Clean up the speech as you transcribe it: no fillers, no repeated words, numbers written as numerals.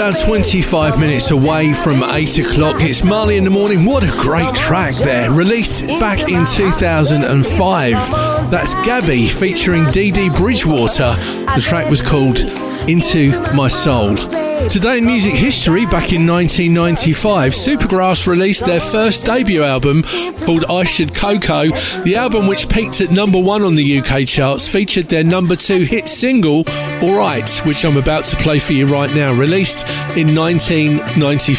about 25 minutes away from 8 o'clock. It's Marley in the Morning. What a great track there. Released back in 2005. That's Gabby featuring Dee Dee Bridgewater. The track was called Into My Soul. Today in music history, back in 1995, Supergrass released their first debut album called I Should Coco. The album, which peaked at number 1 on the UK charts, featured their number 2 hit single, Alright, which I'm about to play for you right now, released in 1995.